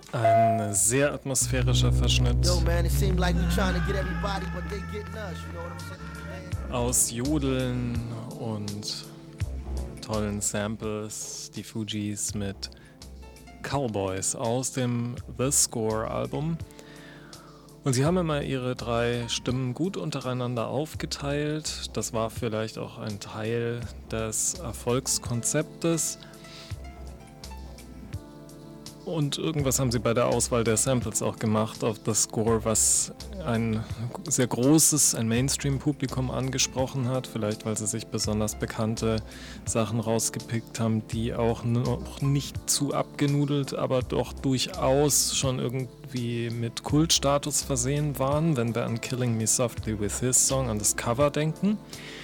Ein sehr atmosphärischer Verschnitt aus Jodeln und tollen Samples, die Fugees mit Cowboys aus dem The Score-Album. Und sie haben immer ihre 3 Stimmen gut untereinander aufgeteilt. Das war vielleicht auch ein Teil des Erfolgskonzeptes. Und irgendwas haben sie bei der Auswahl der Samples auch gemacht auf das Score, was ein sehr großes, ein Mainstream-Publikum angesprochen hat. Vielleicht, weil sie sich besonders bekannte Sachen rausgepickt haben, die auch noch nicht zu abgenudelt, aber doch durchaus schon irgendwie mit Kultstatus versehen waren, wenn wir an Killing Me Softly With His Song, an das Cover denken.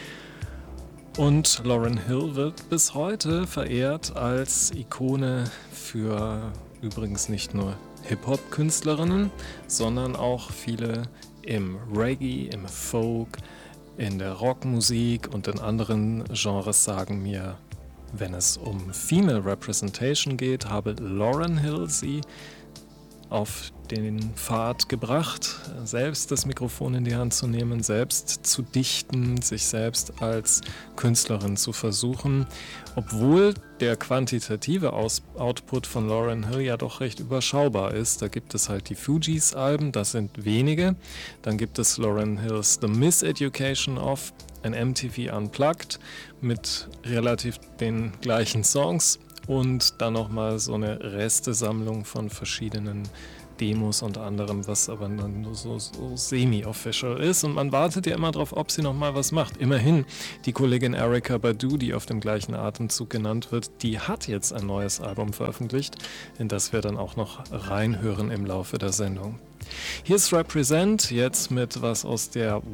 Und Lauryn Hill wird bis heute verehrt als Ikone für übrigens nicht nur Hip-Hop-Künstlerinnen, sondern auch viele im Reggae, im Folk, in der Rockmusik und in anderen Genres sagen mir, wenn es um Female Representation geht, habe Lauryn Hill sie auf den Pfad gebracht, selbst das Mikrofon in die Hand zu nehmen, selbst zu dichten, sich selbst als Künstlerin zu versuchen, obwohl der quantitative Output von Lauryn Hill ja doch recht überschaubar ist. Da gibt es halt die Fugees-Alben, das sind wenige. Dann gibt es Lauryn Hills The Miseducation of, ein MTV Unplugged mit relativ den gleichen Songs. Und dann nochmal so eine Restesammlung von verschiedenen Demos und anderem, was aber dann nur so semi-official ist. Und man wartet ja immer drauf, ob sie nochmal was macht. Immerhin, die Kollegin Erykah Badu, die auf dem gleichen Atemzug genannt wird, die hat jetzt ein neues Album veröffentlicht, in das wir dann auch noch reinhören im Laufe der Sendung. Hier ist Represent, jetzt mit was aus der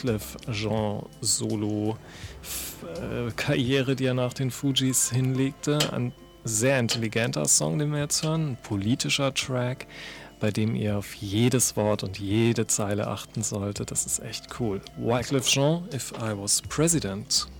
Wyclef-Jean-Solo-Karriere, die er nach den Fugees hinlegte. Ein sehr intelligenter Song, den wir jetzt hören, ein politischer Track, bei dem ihr auf jedes Wort und jede Zeile achten solltet. Das ist echt cool. Wyclef Jean, If I Was President.